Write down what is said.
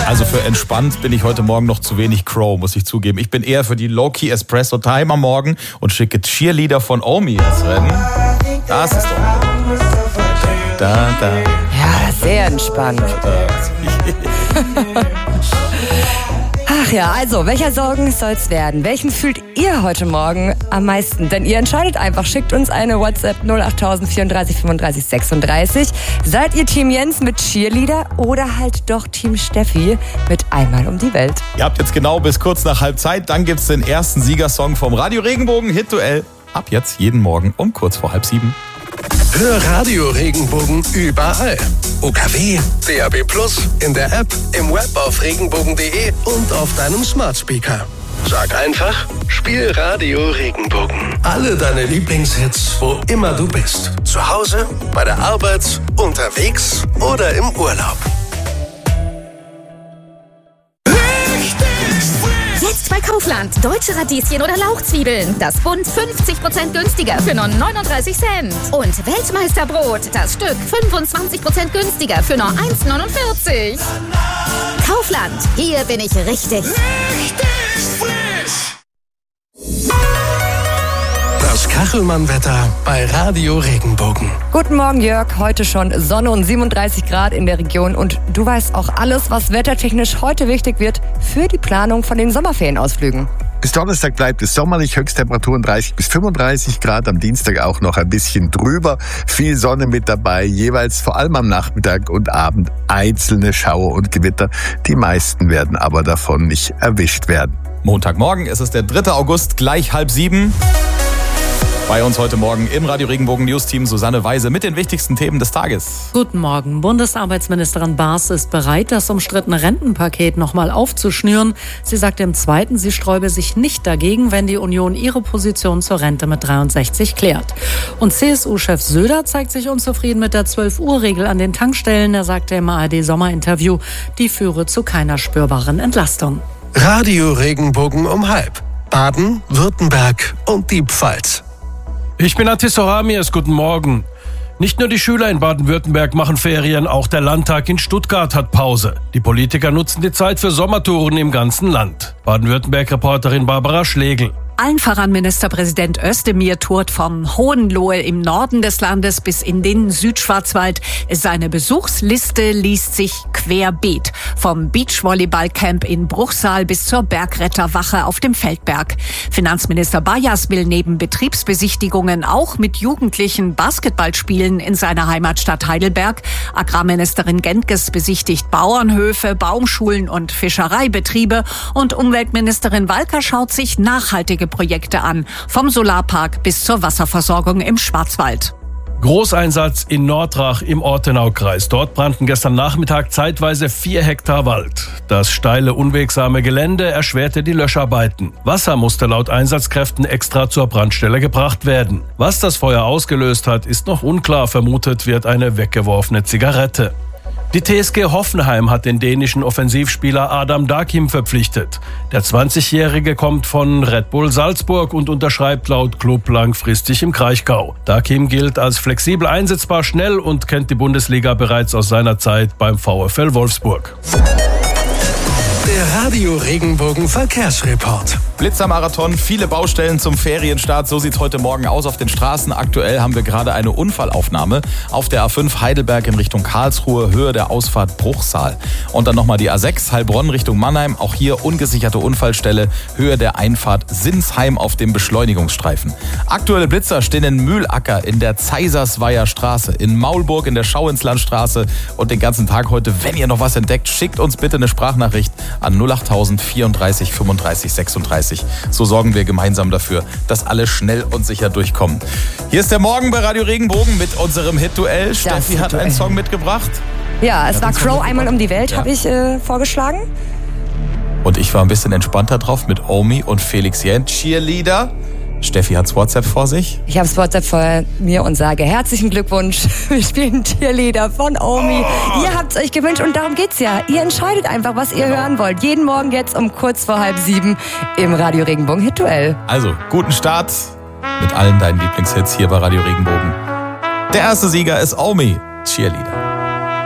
Also für entspannt bin ich heute Morgen noch zu wenig Crow, muss ich zugeben. Ich bin eher für die Low-Key Espresso Time am Morgen und schicke Cheerleader von Omi ins Rennen. Das ist doch... Da. Ja, sehr entspannt. Ach ja, also, welcher Song soll's werden? Welchen fühlt ihr heute Morgen am meisten? Denn ihr entscheidet einfach, schickt uns eine WhatsApp 08000 34 35 36. Seid ihr Team Jens mit Cheerleader oder halt doch Team Steffi mit Einmal um die Welt? Ihr habt jetzt genau bis kurz nach Halbzeit, dann gibt's den ersten Siegersong vom Radio Regenbogen Hit-Duell. Ab jetzt jeden Morgen um kurz vor 6:30. Hör Radio Regenbogen überall. UKW, DAB+, in der App, im Web auf regenbogen.de und auf deinem Smart Speaker. Sag einfach, spiel Radio Regenbogen. Alle deine Lieblingshits, wo immer du bist. Zu Hause, bei der Arbeit, unterwegs oder im Urlaub. Jetzt bei Kaufland. Deutsche Radieschen oder Lauchzwiebeln. Das Bund 50% günstiger für nur 39 Cent. Und Weltmeisterbrot. Das Stück 25% günstiger für nur 1,49. Kaufland. Hier bin ich richtig. Richtig frisch. Das Kachelmann-Wetter bei Radio Regenbogen. Guten Morgen, Jörg. Heute schon Sonne und 37 Grad in der Region. Und du weißt auch alles, was wettertechnisch heute wichtig wird für die Planung von den Sommerferienausflügen. Bis Donnerstag bleibt es sommerlich, Höchsttemperaturen 30 bis 35 Grad, am Dienstag auch noch ein bisschen drüber. Viel Sonne mit dabei, jeweils vor allem am Nachmittag und Abend einzelne Schauer und Gewitter. Die meisten werden aber davon nicht erwischt werden. Montagmorgen, es ist der 3. August, gleich 6:30. Bei uns heute Morgen im Radio Regenbogen News Team Susanne Weise mit den wichtigsten Themen des Tages. Guten Morgen. Bundesarbeitsministerin Baas ist bereit, das umstrittene Rentenpaket nochmal aufzuschnüren. Sie sagte im Zweiten, sie sträube sich nicht dagegen, wenn die Union ihre Position zur Rente mit 63 klärt. Und CSU-Chef Söder zeigt sich unzufrieden mit der 12-Uhr-Regel an den Tankstellen. Er sagte im ARD-Sommerinterview, die führe zu keiner spürbaren Entlastung. Radio Regenbogen um 12:30. Baden, Württemberg und die Pfalz. Ich bin Atis Horamias, guten Morgen. Nicht nur die Schüler in Baden-Württemberg machen Ferien, auch der Landtag in Stuttgart hat Pause. Die Politiker nutzen die Zeit für Sommertouren im ganzen Land. Baden-Württemberg-Reporterin Barbara Schlegel. Allen voran Ministerpräsident Özdemir tourt vom Hohenlohe im Norden des Landes bis in den Südschwarzwald. Seine Besuchsliste liest sich querbeet. Vom Beachvolleyballcamp in Bruchsal bis zur Bergretterwache auf dem Feldberg. Finanzminister Bayers will neben Betriebsbesichtigungen auch mit Jugendlichen Basketball spielen in seiner Heimatstadt Heidelberg. Agrarministerin Gentges besichtigt Bauernhöfe, Baumschulen und Fischereibetriebe. Und Umweltministerin Walker schaut sich nachhaltige Projekte an, vom Solarpark bis zur Wasserversorgung im Schwarzwald. Großeinsatz in Nordrach im Ortenaukreis. Dort brannten gestern Nachmittag zeitweise 4 Hektar Wald. Das steile, unwegsame Gelände erschwerte die Löscharbeiten. Wasser musste laut Einsatzkräften extra zur Brandstelle gebracht werden. Was das Feuer ausgelöst hat, ist noch unklar. Vermutet wird eine weggeworfene Zigarette. Die TSG Hoffenheim hat den dänischen Offensivspieler Adam Dakim verpflichtet. Der 20-Jährige kommt von Red Bull Salzburg und unterschreibt laut Klub langfristig im Kraichgau. Dakim gilt als flexibel einsetzbar, schnell und kennt die Bundesliga bereits aus seiner Zeit beim VfL Wolfsburg. Der Radio Regenbogen Verkehrsreport. Blitzermarathon, viele Baustellen zum Ferienstart. So sieht's heute Morgen aus auf den Straßen. Aktuell haben wir gerade eine Unfallaufnahme auf der A5 Heidelberg in Richtung Karlsruhe, Höhe der Ausfahrt Bruchsal. Und dann nochmal die A6 Heilbronn Richtung Mannheim. Auch hier ungesicherte Unfallstelle, Höhe der Einfahrt Sinsheim auf dem Beschleunigungsstreifen. Aktuelle Blitzer stehen in Mühlacker in der Zeisersweier Straße, in Maulburg in der Schauinslandstraße und den ganzen Tag heute. Wenn ihr noch was entdeckt, schickt uns bitte eine Sprachnachricht an 08000 34 35 36. So sorgen wir gemeinsam dafür, dass alle schnell und sicher durchkommen. Hier ist der Morgen bei Radio Regenbogen mit unserem Hit-Duell. Steffi hat einen Song mitgebracht. Ja, es war Crow, Einmal um die Welt, habe ich vorgeschlagen. Und ich war ein bisschen entspannter drauf mit Omi und Felix Jähn. Cheerleader. Steffi hat's WhatsApp vor sich. Ich habe das WhatsApp vor mir und sage herzlichen Glückwunsch. Wir spielen Cheerleader von Omi. Ihr habt's euch gewünscht und darum geht's ja. Ihr entscheidet einfach, was ihr hören wollt. Jeden Morgen jetzt um kurz vor 6:30 im Radio Regenbogen Hit-Duell. Also, guten Start mit allen deinen Lieblingshits hier bei Radio Regenbogen. Der erste Sieger ist Omi, Cheerleader.